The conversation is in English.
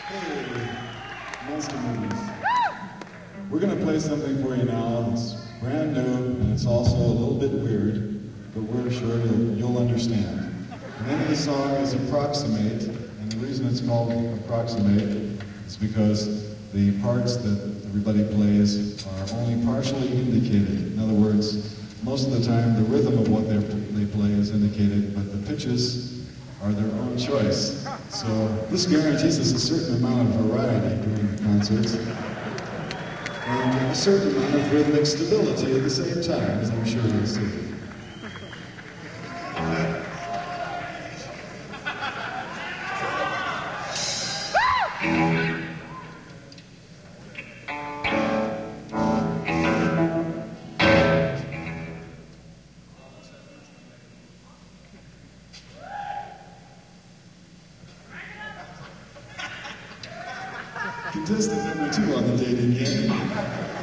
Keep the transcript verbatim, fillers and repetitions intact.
Hey, Monster Movies. We're going to play something for you now. It's brand new, and it's also a little bit weird, but we're sure you'll, you'll understand. The name of the song is Approximate, and the reason it's called Approximate is because the parts that everybody plays are only partially indicated. In other words, most of the time the rhythm of what they play is indicated, but the pitches are their own choice. So this guarantees us a certain amount of variety during the concerts, and a certain amount of rhythmic stability at the same time, as I'm sure you'll see. Contestant number two on the dating game.